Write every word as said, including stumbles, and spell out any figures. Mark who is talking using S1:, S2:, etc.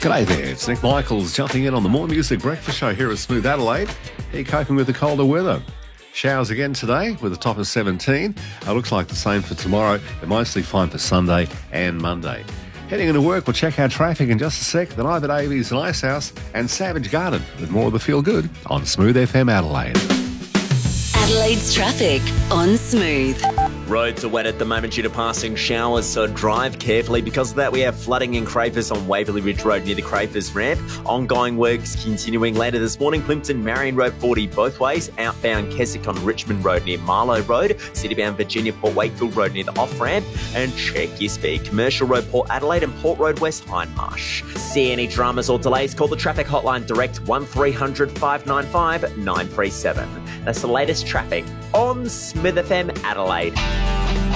S1: G'day there, it's Nick Michaels jumping in on the More Music Breakfast Show here at Smooth Adelaide. Are you coping with the colder weather? Showers again today with a top of seventeen. It looks like the same for tomorrow, but mostly fine for Sunday and Monday. Heading into work, we'll check our traffic in just a sec. Then I've at A V's Ice House and Savage Garden with more of the Feel Good on Smooth F M Adelaide.
S2: Adelaide's traffic on Smooth.
S3: Roads are wet at the moment due to passing showers, so drive carefully. Because of that, we have flooding in Crafers on Waverley Ridge Road near the Crafers ramp. Ongoing works continuing later this morning. Plimpton Marion Road forty both ways. Outbound Keswick on Richmond Road near Marlow Road. Citybound Virginia Port Wakefield Road near the off-ramp. And check your speed. Commercial Road Port Adelaide and Port Road West Hindmarsh. See any dramas or delays? Call the traffic hotline direct one three hundred five nine five nine three seven. That's the latest traffic on Smooth F M Adelaide.